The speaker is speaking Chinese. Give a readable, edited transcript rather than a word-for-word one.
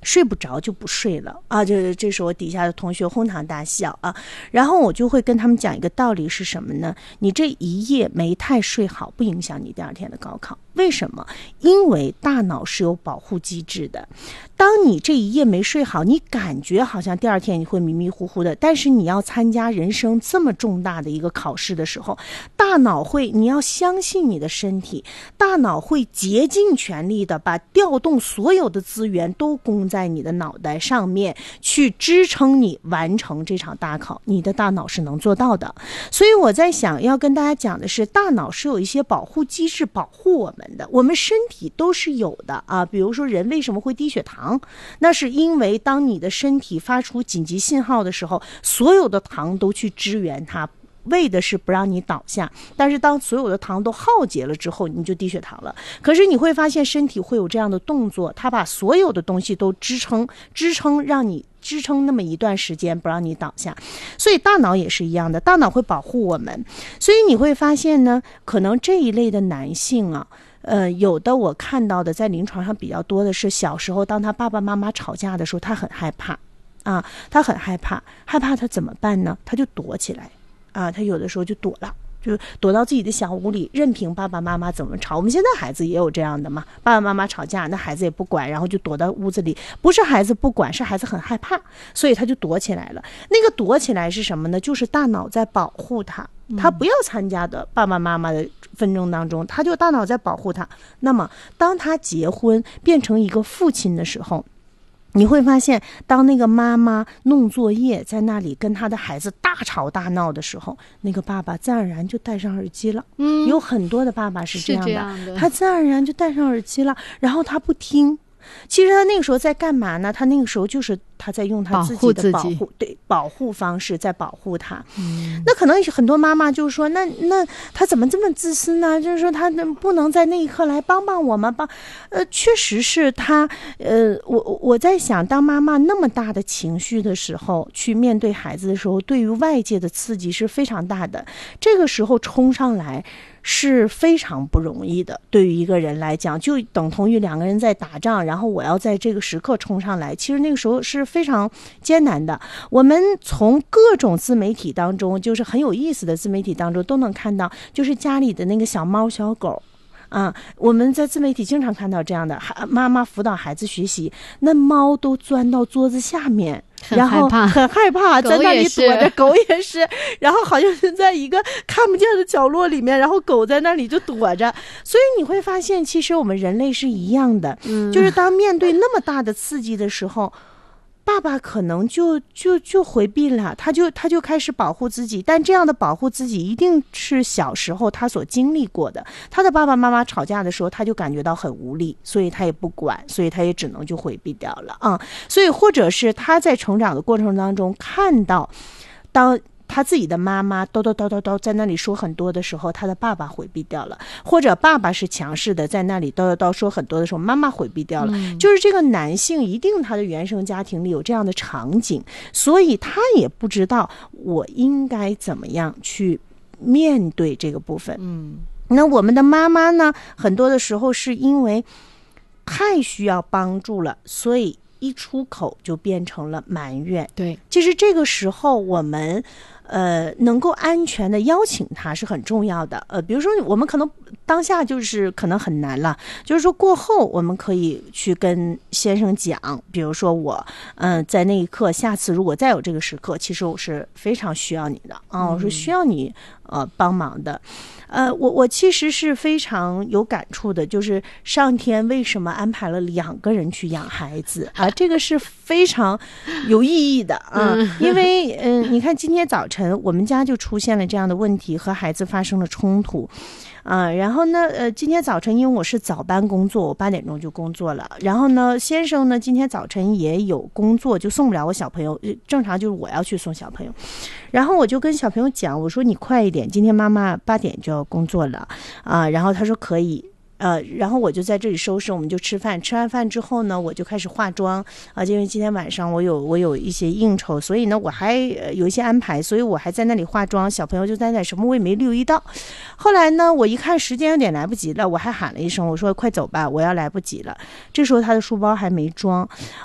睡不着就不睡了啊，这时候底下的同学哄堂大笑啊，然后我就会跟他们讲一个道理是什么呢？你这一夜没太睡好，不影响你第二天的高考。为什么？因为大脑是有保护机制的。当你这一夜没睡好，你感觉好像第二天你会迷迷糊糊的，但是你要参加人生这么重大的一个考试的时候，大脑会，你要相信你的身体，大脑会竭尽全力的把调动所有的资源都供在你的脑袋上面，去支撑你完成这场大考，你的大脑是能做到的。所以我在想要跟大家讲的是，大脑是有一些保护机制保护我们的，我们身体都是有的啊。比如说人为什么会低血糖，那是因为当你的身体发出紧急信号的时候，所有的糖都去支援它，为的是不让你倒下，但是当所有的糖都耗竭了之后，你就低血糖了。可是你会发现身体会有这样的动作，它把所有的东西都支撑，让你支撑那么一段时间，不让你倒下。所以大脑也是一样的，大脑会保护我们。所以你会发现呢，可能这一类的男性啊，有的我看到的在临床上比较多的是，小时候当他爸爸妈妈吵架的时候，他很害怕啊，他很害怕他怎么办呢？他就躲起来啊，他有的时候就躲了，就躲到自己的小屋里，任凭爸爸妈妈怎么吵。我们现在孩子也有这样的嘛，爸爸妈妈吵架，那孩子也不管，然后就躲到屋子里。不是孩子不管，是孩子很害怕，所以他就躲起来了。那个躲起来是什么呢？就是大脑在保护他，他不要参加的爸爸妈妈的纷争当中，他就大脑在保护他。那么当他结婚变成一个父亲的时候，你会发现当那个妈妈弄作业在那里跟他的孩子大吵大闹的时候，那个爸爸自然而然就戴上耳机了。有很多的爸爸是这样的，他自然而然就戴上耳机了，然后他不听。其实他那个时候在干嘛呢？他那个时候就是他在用他自己的保护方式在保护他。那可能很多妈妈就说，那他怎么这么自私呢？就是说他不能在那一刻来帮帮我们确实是他我在想，当妈妈那么大的情绪的时候，去面对孩子的时候，对于外界的刺激是非常大的，这个时候冲上来是非常不容易的。对于一个人来讲，就等同于两个人在打仗，然后我要在这个时刻冲上来，其实那个时候是非常艰难的。我们从各种自媒体当中，就是很有意思的自媒体当中都能看到，就是家里的那个小猫小狗啊，我们在自媒体经常看到这样的，妈妈辅导孩子学习，那猫都钻到桌子下面，然后很害怕在那里躲着，狗也是，然后好像是在一个看不见的角落里面，然后狗在那里就躲着。所以你会发现其实我们人类是一样的，就是当面对那么大的刺激的时候，爸爸可能就回避了，他就开始保护自己。但这样的保护自己一定是小时候他所经历过的，他的爸爸妈妈吵架的时候他就感觉到很无力，所以他也不管，所以他也只能就回避掉了啊。所以或者是他在成长的过程当中看到，当他自己的妈妈叨在那里说很多的时候，他的爸爸回避掉了，或者爸爸是强势的在那里叨说很多的时候，妈妈回避掉了。就是这个男性一定他的原生家庭里有这样的场景，所以他也不知道我应该怎么样去面对这个部分。那我们的妈妈呢，很多的时候是因为太需要帮助了，所以一出口就变成了埋怨。 对， 其实这个时候我们能够安全的邀请他是很重要的。比如说我们可能当下就是可能很难了，就是说过后我们可以去跟先生讲，比如说我在那一刻，下次如果再有这个时刻，其实我是非常需要你的啊，我是需要你帮忙的。我其实是非常有感触的，就是上天为什么安排了2个人去养孩子啊？这个是非常有意义的啊，因为你看今天早晨我们家就出现了这样的问题，和孩子发生了冲突。然后呢，今天早晨因为我是早班工作，我8点钟就工作了。然后呢，先生呢今天早晨也有工作，就送不了我小朋友，正常就是我要去送小朋友。然后我就跟小朋友讲，我说你快一点，今天妈妈8点就要工作了啊。然后他说可以。然后我就在这里收拾，我们就吃饭。吃完饭之后呢，我就开始化妆啊，因为今天晚上我有一些应酬，所以呢我还有一些安排，所以我还在那里化妆。小朋友就在那什么我也没留意到。后来呢，我一看时间有点来不及了，我还喊了一声，我说快走吧，我要来不及了。这时候他的书包还没装